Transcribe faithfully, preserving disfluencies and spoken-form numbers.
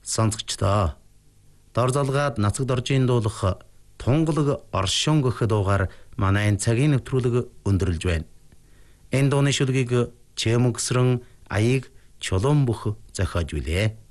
Сонсогчдоо дор залгаад нацагд оржийн дуулах тунгалаг оршин гөх дуугаар манай энэ цагийн нэвтрүүлэг өндөрлж байна. Энэ дууны шүлгийг Чэмүгсрэн аяыг чулуун бүх зохиож билээ.